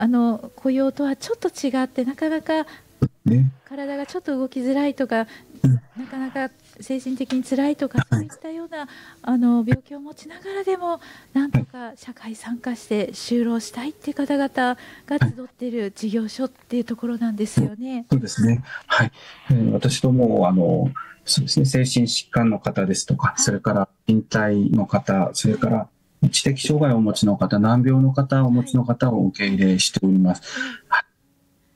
雇用とはちょっと違って、なかなかね。 体がちょっと動きづらいとか、 うん。 なかなか精神的に辛いとか、そういっはい。 たような病気を持ちながらでもなんはい。 とか社会参加して就労したいっていう方々がはい。 集っている事業所っていうところなんですよね。 そうですね。はい。私ども、そうですね、精神疾患の方ですとか、 はい。 それから身体の方、それはい。 から知的障害をお持ちの方、難病の方をお持はい。 ちの方を受け入れしております。 ええ。 はい。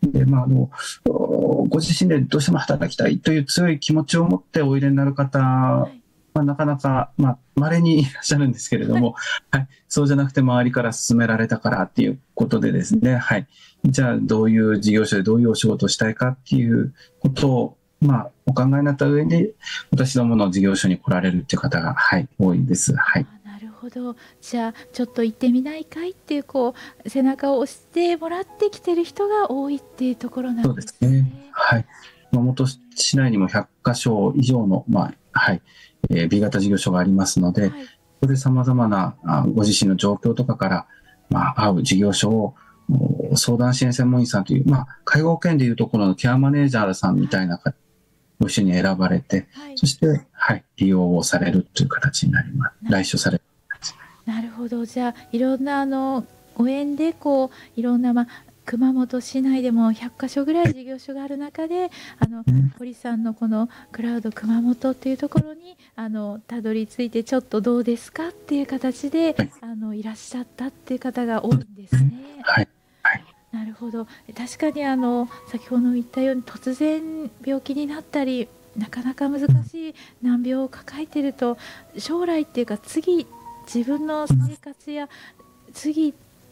で、ご自身でどうしても働きたいという強い気持ちを持っておいでになる方は、 はい。 なかなか、稀にいらっしゃるんですけれどはい。 も、はい、そうじゃなくて周りから勧められたからっていうことでですね、はい、じゃあどういう事業所でどういうお仕事をしたいかっていうことを、お考えになった上で、私どもの事業所に来られるっていう方が、はい、多いです。はい。 ああ、なるほど。じゃあちょっと行ってみないかいっていう、背中を押してもらってきてる人が多いっていうところなそうんですですね。 ね。 はい。熊本市内にも100カ所以上の、はい、B 型事業所がありますので、 はい。 そこで様々なご自身の状況とかから、合う事業所を相談支援専門員さんという、介護保険でいうところのケアマネージャーさんみはい。 たいなご一緒に選ばれて、 はい。 そして、はい、利用をされるという形になります。 な来所される形。 なるほど。じゃあ、いろんなご縁でいろんな、熊本市内でも100カ所ぐらい事業所がある中で、 ね。 堀さんのこのクラウド熊本っていうところにたどり着いて、ちょっとどうですかっていう形ではい。 いらっしゃったっていう方が多いそうでんですね。 すね。 はい。はい。 なるほど。確かに先ほど言ったように突然病気になったり、なかなか難うん。 しい難病を抱えてると、将来っていうか次、自分のうん。 生活や次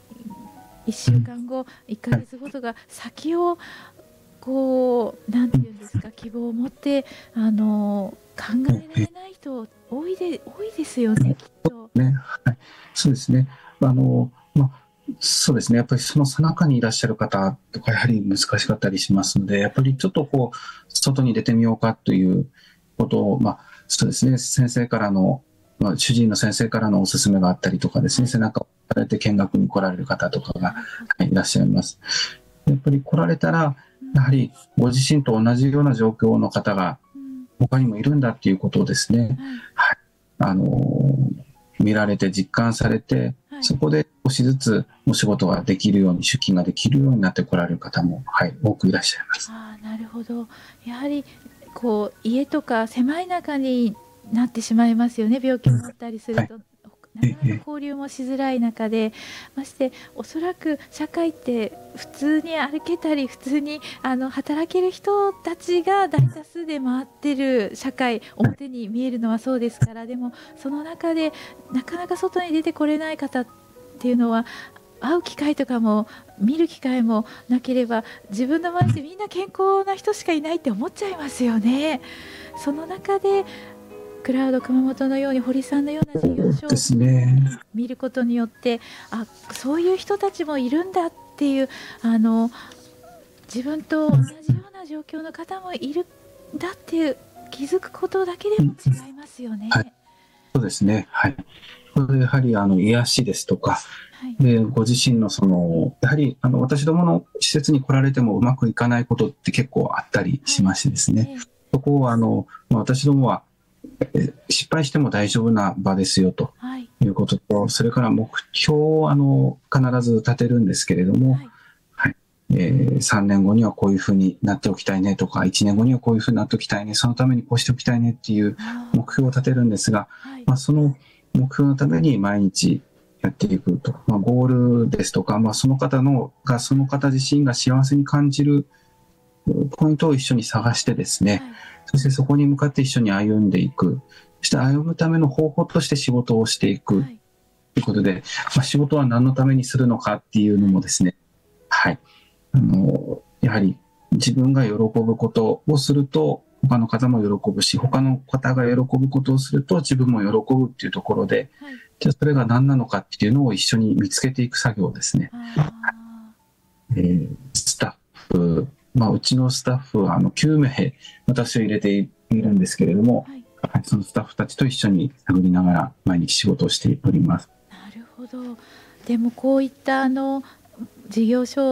1 うん。 週間後、1ヶはい。 月後とか先をなんうん。 ていうんですか、希望を持って考うん。 えられない人多いですよね、きっと。 ね、はい。そうですね。そうですね。やっぱりその最中にいらっしゃる方とか、やはり難しかったりしますので、やっぱりちょっと外に出てみようかということを、そうですね。先生からの、主治医の先生からのお勧めがあったりとかですね、 はい。 背中を押されて見学に来られる方とかが、 なるほど。 はい、いらっしゃいます。やっぱり来られたら、 うん。 やはりご自身と同じような状況の方がうん。 他にもいるんだっていうことをですね、 はい。 はい、あの見られて実感されて、 はい。 そこで少しずつお仕事ができるように、出勤ができるようになってこられる方も、はい、多くいらっしゃいます。 ああ、なるほど。やはり家とか狭い中になってしまいますよね、病気うん。 を持ったりすはい。 ると。なかなかええ。 交流もしづらい中で、ましておそらく社会って普通に歩けたり、普通に働ける人たちが大多数で回ってる社会、 はい。 表に見えるのはそうですから、でもその中でなかなか外に出てこれない方っていうのは、会う機会とかも見る機会もなければ、自分の周りでみんな健康な人しかいないって思っちゃいますよね。その中でクラウド熊本のように、堀さんのような事業そうで所をすね。 見ることによって、そういう人たちもいるんだっていう、あの自分と同じような状況の方もいるんだっていう気づくことだけでうん。 も違いますよはい。 ね。 そうですね。はい。これでやはり癒しですとか、 はい。 で、ご自身のやはり私どもの施設に来られてもうまくいかないことって結構あったりしはい。 ましてですね。 ええ。 そこを私どもは失敗しても大丈夫な場ですよとはい。 いうことと、それから目標を必ず立てるんですけれども、 はい。 はい、3年後にはこういうふうになっておきたいねとか、1年後にはこういうふうになっておきたいね、そのためにこうしておきたいねっていうあ目標を立てるんですが、 あ。はい。 その目標のために毎日やっていくと、ゴールですとか、その方その方自身が幸せに感じるポイントを一緒に探してですね、 はい。 そしてそこに向かって一緒に歩んでいく、そして歩むための方法として仕事をしていくはい。 ということで、仕事は何のためにするのかっていうのはい。 もですね、はい、やはり自分が喜ぶことをすると他の方も喜ぶし、他の方が喜ぶことをすると自分も喜ぶっていうところで、 はい。 じゃあそれが何なのかっていうのを一緒に見つけていく作業ですね。 あスタッフ、うちのスタッフは9名私を入れているんですけれども、 あ。はい。 そのスタッフたちと一緒に探りながら毎日仕事をしております。 なるほど。でもこういった事業所